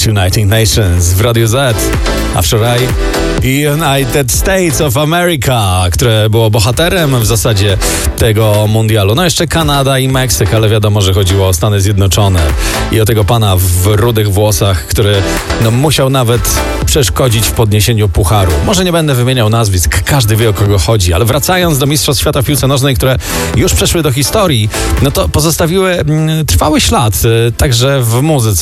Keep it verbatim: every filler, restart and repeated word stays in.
United Nations w Radio Z, a wczoraj United States of America, które było bohaterem w zasadzie tego mundialu. No jeszcze Kanada i Meksyk, ale wiadomo, że chodziło o Stany Zjednoczone i o tego pana w rudych włosach, który no, musiał nawet przeszkodzić w podniesieniu pucharu. Może nie będę wymieniał nazwisk, każdy wie, o kogo chodzi, ale wracając do Mistrzostw Świata w piłce nożnej, które już przeszły do historii, no to pozostawiły mm, trwały ślad, y, także w muzyce.